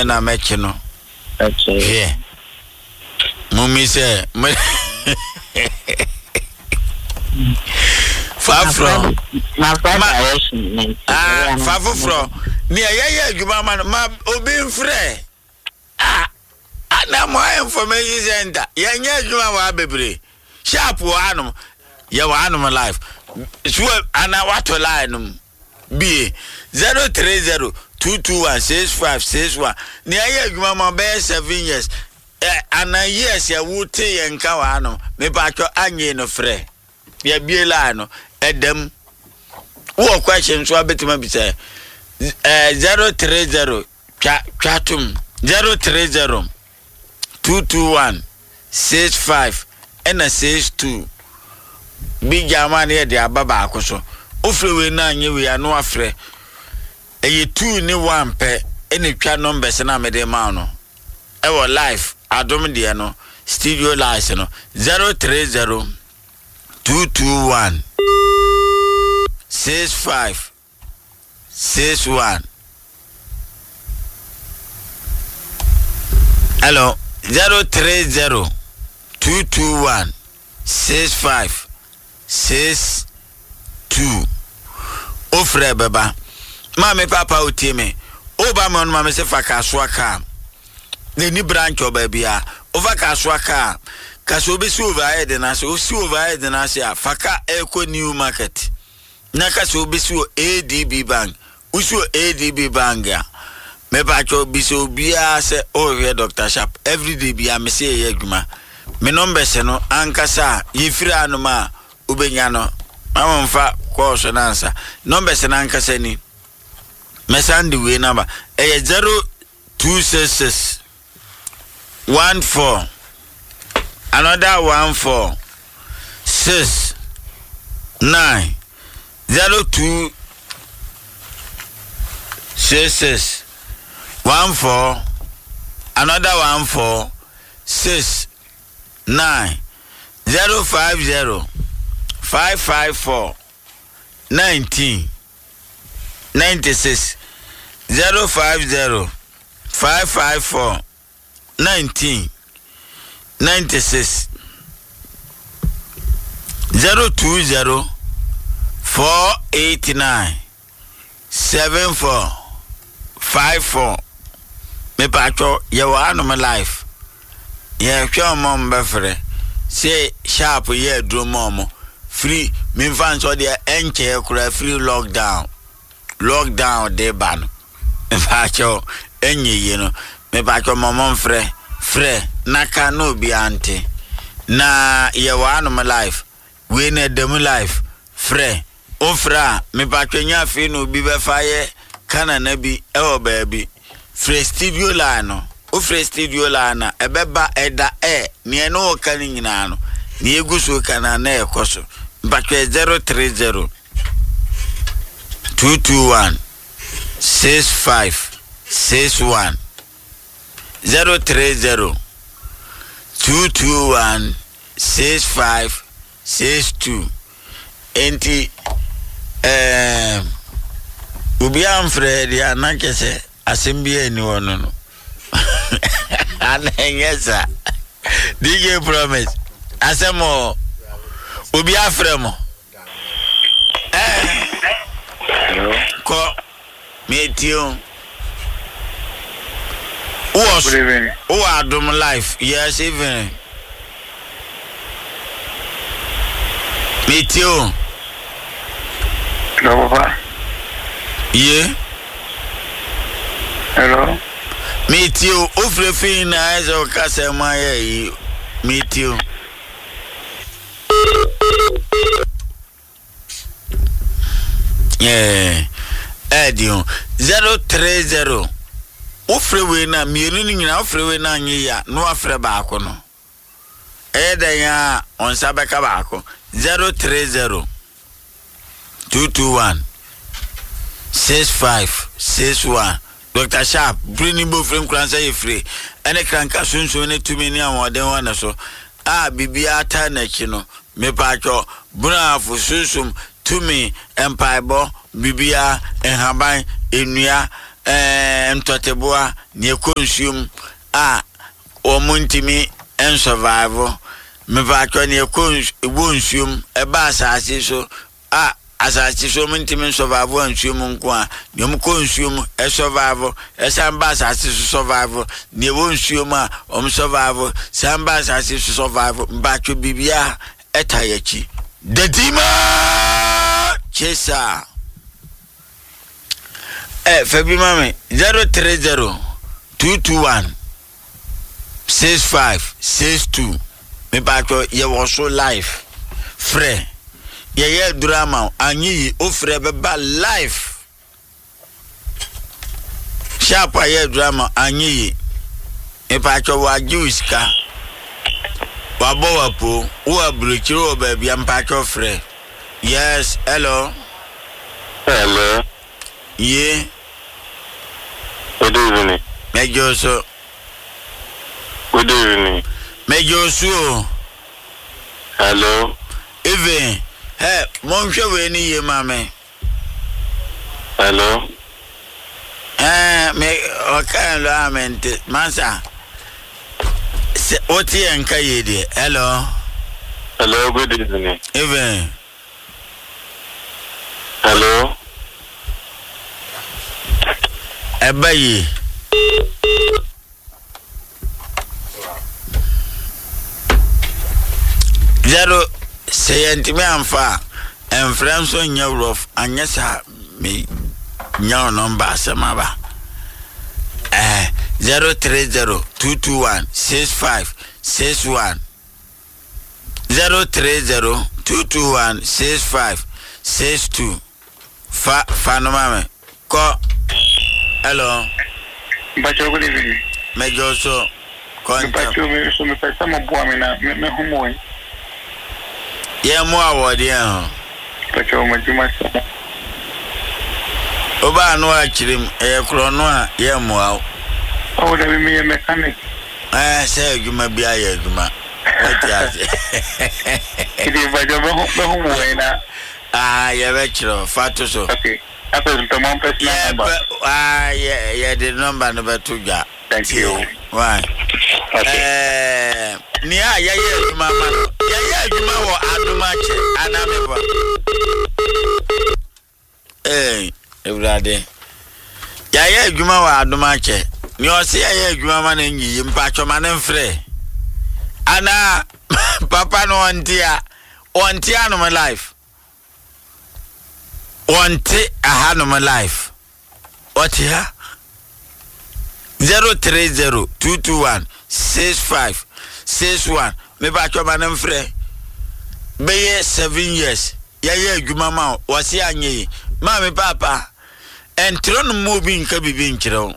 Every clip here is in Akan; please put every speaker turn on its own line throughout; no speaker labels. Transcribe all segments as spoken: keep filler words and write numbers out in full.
na mechi no.
Okay.
Yeah. Mummy say far from
my friend
ah far from near yeah yeah man ma obi mfre ah ana mo information center yeah yeah juma wa bebre sharp wa anum yeah wa anum life so ana what line be zero three zero two two one six five six one near yeah juma ma be seven years eh ana years ya wuti yenka wa anum me pa cho anye no frɛ ya biela no edem wo question so abetima bi say eh zero three zero chatum zero three zero two two one six five and six two big jaman here dey ababa akoso ofre we na anye we anu afre eye two ni one pe ene twa numbers na me dey ma no e wo live adom de no studio live no zero three zero two two one six five six one. Hello, zero three zero two two one six five six two. Ofre baba, mami papa utime. Oba mon mami se faka swaka. Ne ni branch obabia. Over kaswaka. Kaso be so over de na so so over de na sia faka Eco New Market. Na kaso be so A D B Bank. Uso A D B Bank ya. Me ba cho bi so bia se o here Doctor Sharp every day bia me say ye adwuma. Me number se no ankasa ye firi anoma ubenya no. Amamfa ko so na ansa. Number se na ankasa ni. Me send the way number. E zero two six six one four another one four six nine zero two six six one four another one four six nine zero five zero five five four nineteen ninety six zero five zero five five four nineteen ninety six zero two zero four eight nine seven four five four. Me pacho ye wa no my life ye hwe mom befre say sharp ye do mom free me fan so de enche kura free lockdown lockdown de ban me pacho enye ye no me pacho mom frɛ frɛ naka no bi ante na ye wa no my life we na dem life frɛ ofra me pacho nya fi no bi be fa ye kana na bi e o baabi frɛ studio la no ofra studio la na ebeba eda e ne no ka ni nyina no ne eguso kana na ekoso pacho zero three zero two two one six five six one zero three zero two two one six five six two. Enti eh ubi amfre dia nakese asembia ni wono no anengesa D J Promise asemo ubi afremo eh ko metio was who are doing life yes even meet you
hello papa
yeah
hello
meet you ofre fin na ezo kase maye meet you yeah edio zero three zero ofre we na mienu ni nyina ofre we na anyi ya no afre baako no eden ya onsa beka baako zero three zero two two one six five six one. Doctor Sharp bring bo frame kransa ye free ene kranka sunsun ne tumi ni awon wan so ah bibia ta na chi no me pa cho buna fu sunsun tumi empaibo bibia enhaban enua eh ntoteboa ne consume a omuntimi en survival me va to ne consume e ba asase so a asase so muntimi survival consume nko a ne consume e survival e samba asase so survival ne consume a om survival samba asase so survival mba to bibia etayechi Dedima Chesa Eh Fabi mami zero three zero two two one six five six two me bato ye was so life free ye ye drama anyi o free beba life sharp ye drama anyi me bato wa juiska Wabo wapo, uwa bruchiro baby ampacho free. Yes, hello.
Hello.
Yeah.
Good evening.
Mejoso.
Good evening.
Mejoso.
Hello.
Even. Hey, monshe weni ye mame.
Hello.
Eh, me okay lo amente. Mansa. Oti enka yede. Hello.
Hello, good evening.
Even.
Hello.
Ebayi. Zero seyentime amfa enfremso nya rough anyesa me nya number asemaba. Eh zero three zero two two one six five six one zero three zero two two one six five six two fa fa no mame ko hello
Bacho, good evening.
mejo so konta
Bacho, me so me pesa mo boa me na me humo yi.
ye mo awode en
Bacho, mo juma so.
oba no akirim e kro no a ye mo aw
Oh, da me mechanic.
eh say adwuma bia ye adwuma atiase
Idi bacho me humo yi na.
ah ye be kro fatu so
Okay. After the mom person
yeah
number.
ah yeah yeah the number no better ja
Thank you.
why
Okay.
eh ni a ye ye adwuma ma no ye ye adwuma wo adwuma che anameba eh ewrade ye ye adwuma wo adwuma che ni o se ye adwuma ma na nyi mpa choma na mfre ana papa no ontia ontia no my life onti aha no my life what here zero three zero two two one six five six one me ba choma na mfre be seven years ye ye adwuma ma o se anye ma me papa entro no mo bi nka bibi nkire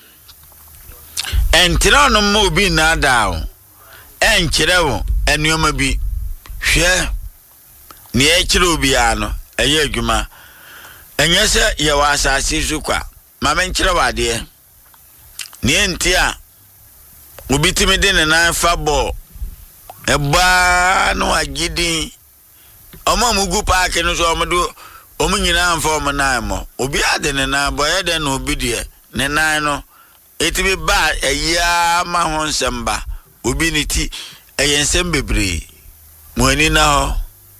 entro no mo bi na dawo enkire wo enuoma bi hwe ne e kire obi ano eye adwuma enye se ye wa asase zukwa ma me nkire wade ne enti a obi timi de ne nan fa bo eba no agidin omo mugu park no so omodo omu nyina amfa omo nan mo obi ade ne nan boye de no obi de ne nan no etibi ba eya ma ho nsamba obi ni ti eyensem bebre mo ani na ho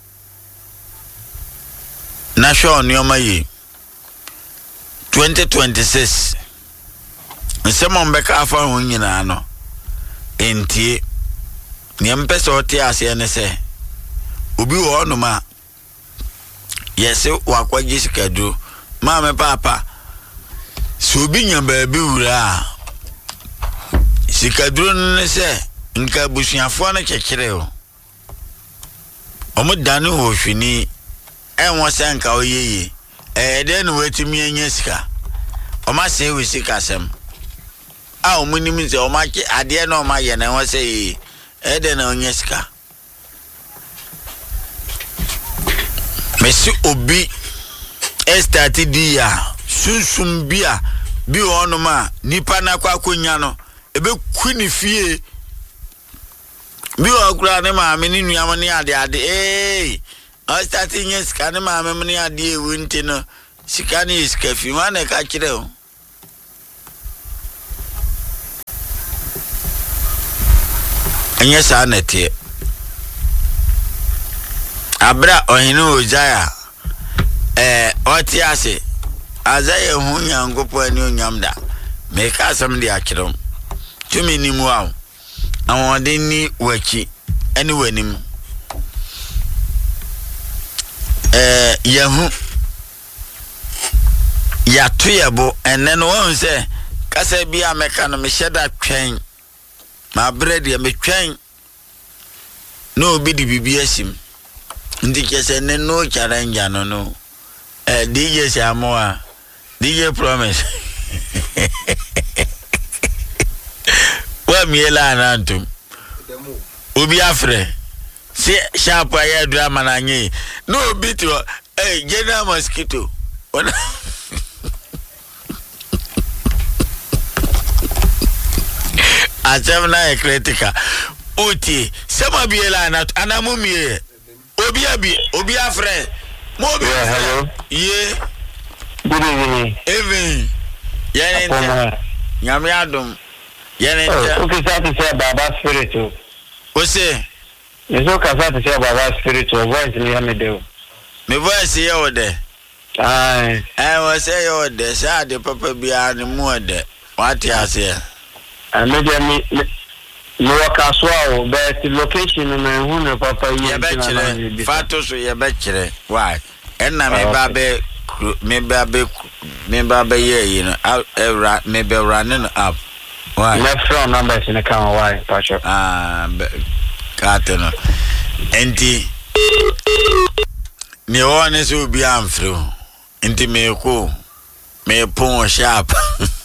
na show ni o mayi twenty twenty-six nsemo mbeka afa ho nyina no entie ni mpese oti ase ne se obi wo no ma yesi wakwaji sikadu ma me papa so bi nya ba bi wura sikadu ne se nka busuafo na kekere o omo dane ho hwini enwo se nka oyeye eh de no wetimi anya sika oma se we sika sem a omo nim se oma ke ade na oma ye na wo se eh de na onya sika Messi obi estati dia sunsum bia bi onoma nipa na kwa konya no ebe kuni fie bi okura ne ma me ni nuam ne ade ade eh o stati nya sika ne ma me ne ade ewu nti no sika ne sika fi ma na ka kire o enye sa nete abra ohinu ojaya eh oti ase azaye hu nyangopo ani onyamda me ka asem de akirem tumi ni mu aw awon de ni wachi ani wanim eh yahu ya tuyebo enen won se kasa bia meka no me hyeda twen ma bread ya me twen no bi di bibi asim ndi kese ne no challenge no no eh D J Samoa D J Promise wa miela nantum obi afre si sharp aye drama na nyi no bi to eh General Mosquito ona Azamna e kritika uti sema biela na anamu mie obi abi obi afre mo bi
hello
ye
good evening
even yene ntia nyame adom yene ntia
okay so to say baba spirit
o se
yeso ka so to say baba spirit voice ni ame de
me voice ye o de
ai
eh o se ye o de sa de papa bia ni mu o de what ya say
ame me no kaswa but location na hu na papa
ye be kire fato so ye be kire why enna me ba be me ba be me ba be ye you know era me be running up why
my phone number is in the car why pacho
ah kateno enti me won so bi amfro enti me ko me pon sharp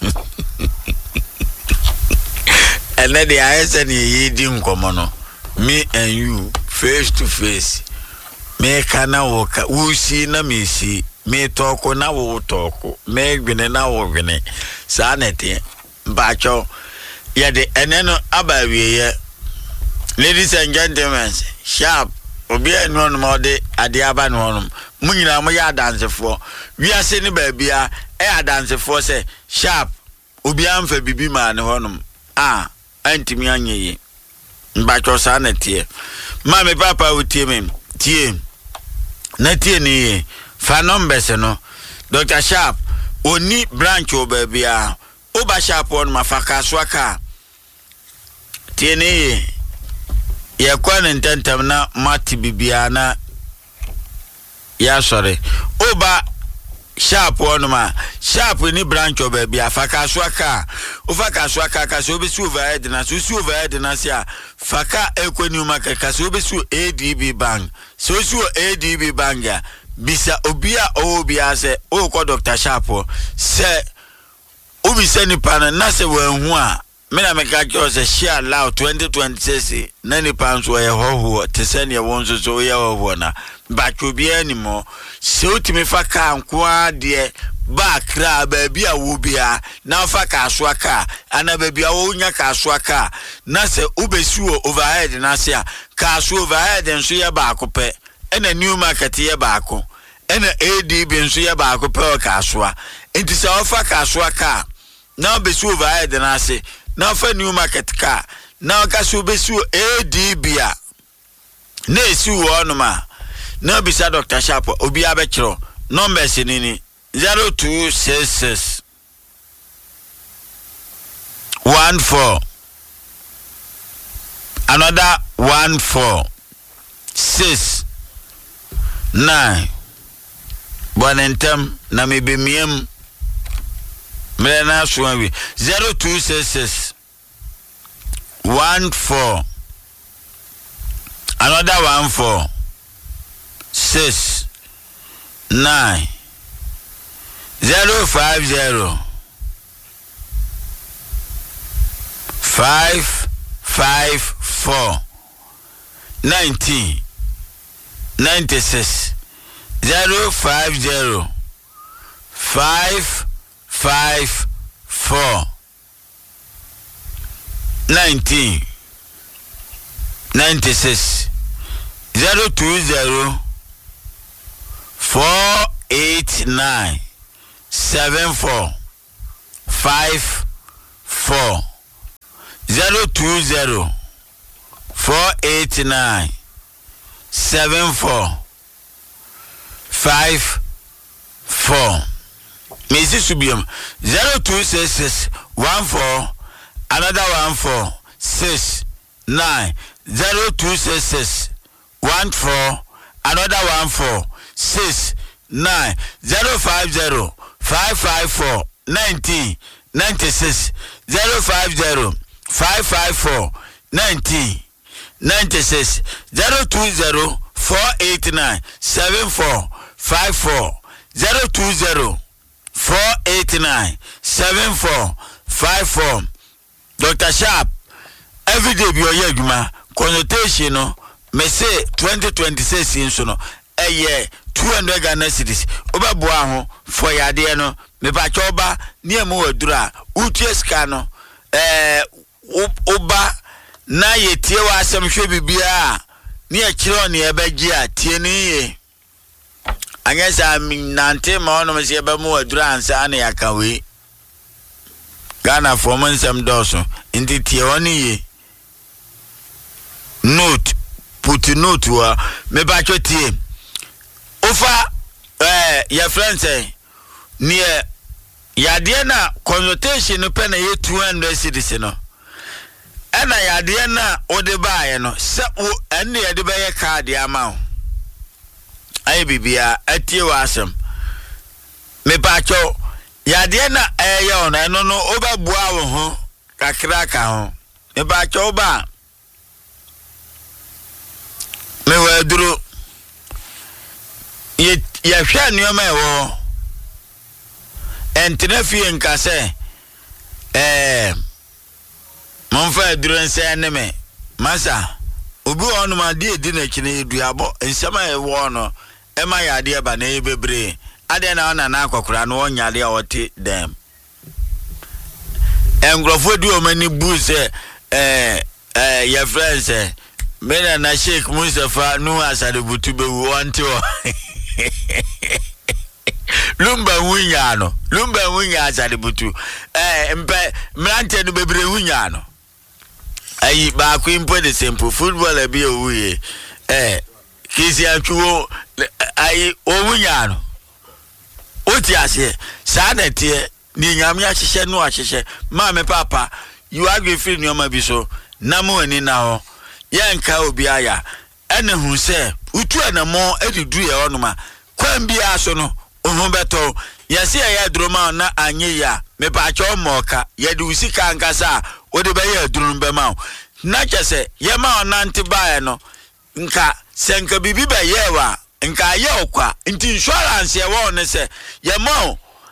and then the I said ye dim komono me and you face to face me kana woka wusi na me si me toko na wo toko me gwene na wo gwene sa nete mbacho ye de eneno abawie ye ladies and gentlemen sharp obi enu no mo de ade aba no no munyina mo ya dansefo wiase ni ba bia e adansefo se sharp obi amfa bibi ma ne honum ah antimi anyeye mbacho sa na tie ma me papa utie me tie na tie ni fa numbers no Doctor Sharp oni branch oba bia oba Sharp on mafaka swaka tie ni ye kwa ntentam na mati bibia na ya sorry oba Sharp on ma Sharp ni branch oba bia faka swaka ufaka swaka ka so be su overhead na so su overhead na sia faka ekwani umaka ka so be su A D B bank so su A D B bank ya bisa obia obia se o ko Doctor Sharp se obi se ni pan na se wanhu a me na me ka jo se share loud twenty twenty-six na ni pan so ye hoho te se ne won so so ye hoho na ba chobi animo se otimi faka anko de ba kra ba bia wo bia na fa ka so aka ana ba bia wo nya ka so aka na se ubesu overhead na se ka so overhead nso ye ba akopɛ ena new market ye ba ako ena A D B nso ye ba akopɛ ka so a enti se wo fa ka so aka na ubesu overhead na se na fa new market ka na ka so ubesu A D B a na esi wo no ma na bisa Doctor Sharp obi abekiro numbers ni ni zero two six six one four another one four six nine bonentem na mebemiem mena suawi zero two six six one four another one four six nine zero five zero five five four nineteen ninety six zero five zero five five four nineteen ninety six zero two zero four eight nine seven four five four zero two zero four eight nine seven four five four. Missus Subium zero two six six one four another one four six nine zero two six six one four another one four six nine zero five zero five five four nineteen ninety six zero five zero five five four nineteen ninety six zero two zero four eight nine seven four five four zero two zero four eight nine seven four five four. Doctor Sharp every day be your yeguma connotation no me say twenty twenty-six in so no a year two hundred Ghana cedis obeboa ho for yade no me ba choba ne mu wadura utie ska no eh oba na ye tie wa asem hwe bibia ne e kire ne e bagye a tie ni ye anyesa nante ma ono me se ba mu wadura ansa na yakawe Ghana for monsam doso inti tie oni ye note put note wa me ba chotie ofa eh your friend say near yade na consultation no pe na ye two hundred cedis no ena yade na ode baaye no se wo ene yade be ye card ama ayi bibia atie wa asem me pa cho yade na eye ona eno no obabua wo ho kakra ka ho me pa cho ba me wa duro ye ye hwa nioma e wo entena fie nka se eh monfa duro nse ne me masa obi onu ma die di na kine eduabo nsema e wo no e ma yade e ba na e bebre ade na ona na akokora no onyade a wote dem engrofo di o mani bu se eh eh your friend say mena na Sheikh Mustafa nu asade butu be wonte o lumba wunya no lumba wunya asade butu eh mpe mrante no bebre wunya no ayi ba ku impo de simple football e bi owuye eh kisi atwo ayi owunya no oti ase sa na tie ni nyame ahihye no ahihye ma me papa you agree free nyoma bi so na mo ani na ho yanka obi aya ene hu se utu anamo edidu ye onuma kwan bi aso no ohun beto yesi ya droma na anye ya me pa cho moka ye de usika nkasa odi be ye drun be ma na chese ye ma onante bae no nka senka bibi be ye wa nka ye okwa nti insurance ye wo ne se ye ma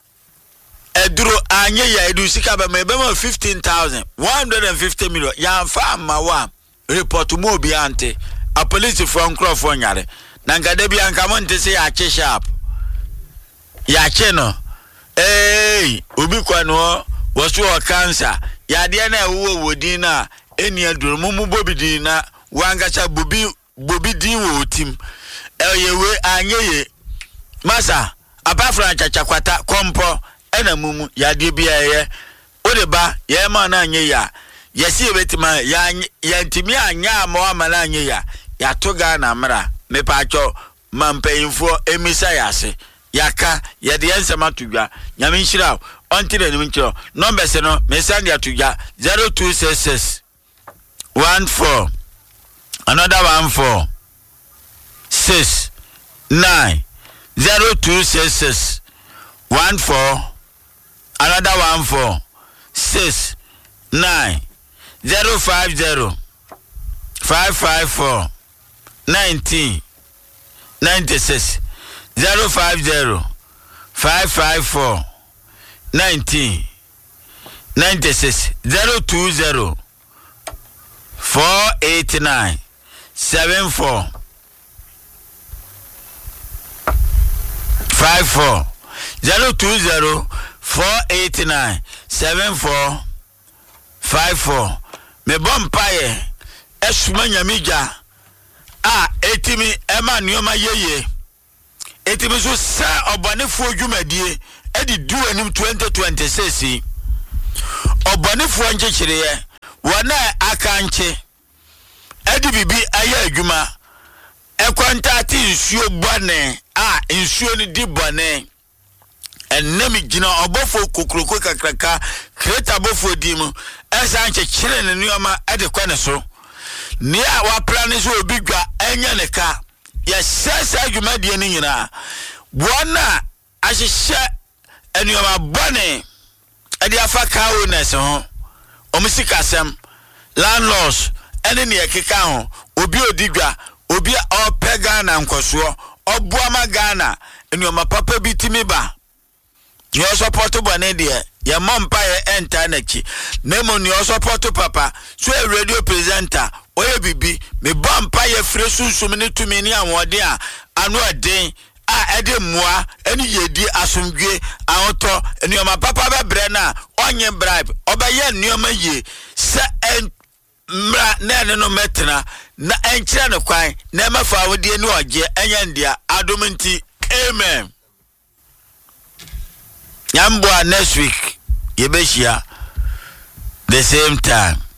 eduro anye ya edu usika be me be ma fifteen thousand one hundred fifty million ya fa ma wa report mo bi ante a police from Crawford nyare na ngade bi anka mo nte se ya che sharp ya che no eh obi kwa no wo so o cancer ya de na wo wodin na eni aduro mumu bobi din na wangacha bobi bobi din wo tim eyewe anyeye masa apafra chachakwata kompo ena mumu ya de bi eye o de ba ye ma na anyeya yesi ebetima ya ya ntimi anya ama amala anye ya ya to Ghana mra me pacho mampeinfo emisa yase yaka ya de ensema tudwa nyame nhira ontire ni nchiro number se no me send ya tudwa zero two six six one four another one four six nine zero two six six one four another one four six nine zero five zero five five four nineteen ninety six zero five zero five five four nineteen ninety six zero two zero four eight nine seven four five four zero two zero four eight nine seven four five four. Me bompaye esuma nyamija a etimi ema nioma yeye etimi so sa obonefo adwumadie edi du anim twenty twenty-six obonefo nchechireye wona akanche edi bibi aye adwuma e kwantati nsuo bone a nsuo ni di bone enemi gina obofo kokroko kakraka kreta bofo di mu esa nche kire ne nuoma ede kwane so ni a wa plan so obi dwa enya ne ka ya sesa adwuma die ni nyina bona ahihye enuoma bone ede afa ka owners ho omusikasem landlords ene ne ekeka ho obi odigwa obi opega na nkoso obuama Ghana enuoma papa bitimi ba you support bone de ya mompa ye enter nachi nemo ni support papa so a radio presenter oye bibi me bompa ye fre sunsum ne tumi ni anwode a anu aden a ede moa eni yedi asomdwe ahoto enuoma papa bebre na onye bribe obaye enuoma ye se en mra na ne no metena na enkyere ne kwan na mafa wode ni oje enya ndia adominti amen. Yambua next week, Yebeshia, the same time.